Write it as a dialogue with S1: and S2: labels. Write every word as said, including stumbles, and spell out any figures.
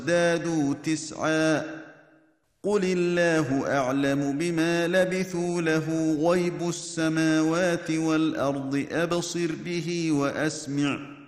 S1: وازدادوا تسعا قل الله أعلم بما لبثوا له غيب السماوات والأرض أبصر به وأسمع